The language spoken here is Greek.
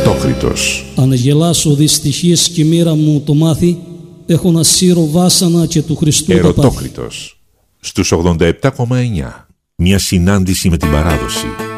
Ερωτόκριτος. Αν γελάσω δυστυχίες και μοίρα μου το μάθει, έχω να σύρω βάσανα και του Χριστού τα πάθη. Ερωτόκριτος. Στους 87,9. Μια συνάντηση με την παράδοση.